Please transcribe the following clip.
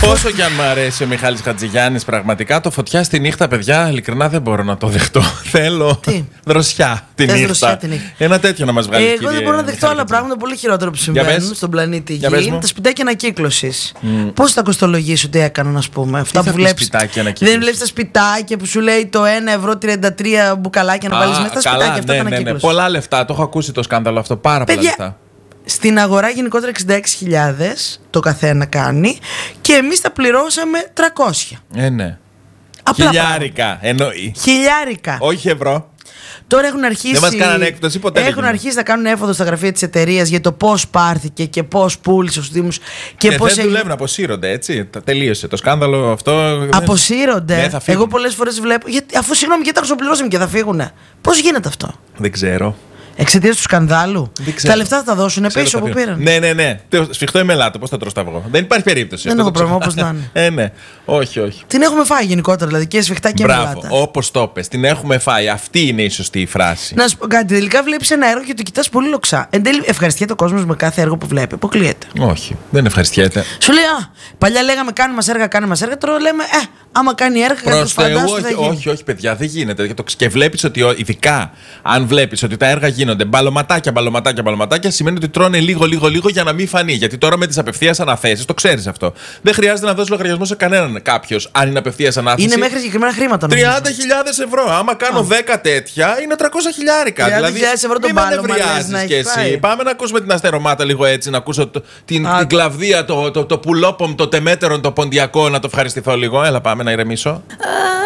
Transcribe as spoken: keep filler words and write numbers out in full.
Όσο κι αν μου αρέσει ο Μιχάλης Χατζηγιάννης, πραγματικά το φωτιά στη νύχτα, παιδιά, ειλικρινά δεν μπορώ να το δεχτώ. Θέλω Τι? δροσιά τη νύχτα. Δροσιά τη νύχτα. Ένα τέτοιο να μας βγάλει. Εγώ δεν μπορώ να δεχτώ άλλα πράγματα πολύ χειρότερα που συμβαίνουν στον πλανήτη Γη. Είναι τα σπιτάκια ανακύκλωσης. Mm. Πώς θα κοστολογήσει ότι έκαναν, ας πούμε, αυτά που βλέπεις. Δεν βλέπεις τα σπιτάκια που σου λέει το ένα ευρώ τριάντα τρία μπουκαλάκια να βάλεις μέσα. Τα σπιτάκια αυτά τα ανακύκλωση. Πολλά λεφτά, το έχω ακούσει το σκάνδαλο αυτό. Πάρα πολλά λεφτά. Στην αγορά γενικότερα εξήντα έξι χιλιάδες το καθένα κάνει και εμείς τα πληρώσαμε τριακόσια. Ε, ναι. Απλά χιλιάρικα εννοεί. Χιλιάρικα. Όχι ευρώ. Τώρα έχουν αρχίσει, δεν μας κάνανε έκπτωση, ποτέ έχουν αρχίσει να κάνουν έφοδο στα γραφεία της εταιρείας για το πώς πάρθηκε και πώς πούλησε στους Δήμους. Και, και πώς δεν δουλεύουν, αποσύρονται, έτσι. Τελείωσε το σκάνδαλο αυτό. Αποσύρονται. Ναι, εγώ πολλές φορές βλέπω. Γιατί, αφού συγγνώμη, γιατί τα χρησιμοποιήσαμε και θα φύγουνε. Πώς γίνεται αυτό? Δεν ξέρω. Εξαιτίας του σκανδάλου. Τα λεφτά θα τα δώσουν πίσω που πήραν. Ναι, ναι, ναι. Σφιχτό η μελάτα, πώς θα τρως τα αυγό. Δεν υπάρχει περίπτωση. Δεν έχω πρόβλημα, όπως να είναι. Ε, ναι. Όχι, όχι. Την έχουμε φάει γενικότερα, δηλαδή και σφιχτά και μπράβο, μελάτα. όπως το πες. Την έχουμε φάει. Αυτή είναι η σωστή φράση. Να σου πω κάτι. Τελικά βλέπεις ένα έργο και το κοιτάς πολύ λοξά. Εν τέλει, ευχαριστιέται ο κόσμος με κάθε έργο που βλέπει. Αποκλείεται. Όχι, δεν ευχαριστιέται. Σου λέει, α, παλιά λέγαμε κάνε μας έργα, κάνε μας έργα. Τώρα λέμε, ε, άμα κάνει έργα, προς Θεού, όχι, όχι, όχι, παιδιά, δεν γίνεται. Και βλέπεις ότι, ειδικά αν βλέπεις ότι τα έργα γίνονται μπαλωματάκια, μπαλωματάκια, μπαλωματάκια, σημαίνει ότι τρώνε λίγο, λίγο, λίγο για να μην φανεί. Γιατί τώρα με τις απευθείας αναθέσεις, το ξέρεις αυτό. Δεν χρειάζεται να δώσει λογαριασμό σε κανέναν κάποιος, αν είναι απευθείας ανάθεση. Είναι μέχρι συγκεκριμένα χρήματα. τριάντα χιλιάδες ευρώ. Άμα κάνω δέκα τέτοια, είναι τριακόσια χιλιάρικα. Δηλαδή, ευρώ τον μην με νευριάζεις κι εσύ. Πάμε να ακούσουμε την αστερομάτα λίγο έτσι, να ακούσω το, την, την κλαβδία, το, το, το, το πουλόπομ, το τεμέτερον, το ποντιακό, να το ευχαριστηθώ λίγο. Έλα, πάμε να ηρεμήσω.